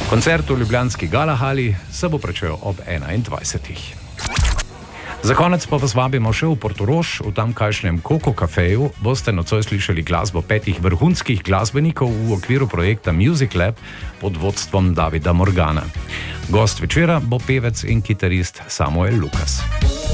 Koncert v ljubljanski Galahali se bo pričel ob 21. Za konec pa vas vabimo še v Portorož, v tamkajšnjem Koko kafeju. Boste nocoj slišali glasbo 5 vrhunskih glasbenikov v okviru projekta Music Lab pod vodstvom Davida Morgana. Gost večera bo pevec in kitarist Samuel Lukas.